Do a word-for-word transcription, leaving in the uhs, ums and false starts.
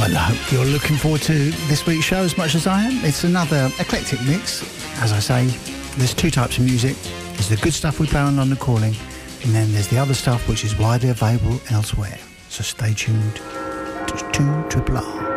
Well, I hope you're looking forward to this week's show as much as I am. It's another eclectic mix. As I say, there's two types of music. There's the good stuff we play on London Calling, and then there's the other stuff which is widely available elsewhere. So stay tuned to two Triple R.